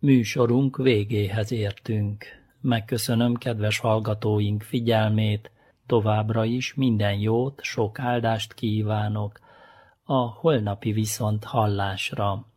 Műsorunk végéhez értünk. Megköszönöm kedves hallgatóink figyelmét, továbbra is minden jót, sok áldást kívánok a holnapi viszonthallásra.